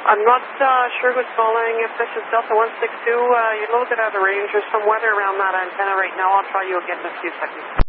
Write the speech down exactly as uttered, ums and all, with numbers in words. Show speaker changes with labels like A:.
A: I'm not uh, sure who's calling. If this is Delta one six two, uh, you're a little bit out of range. There's some weather around that antenna right now. I'll try you again in a few seconds.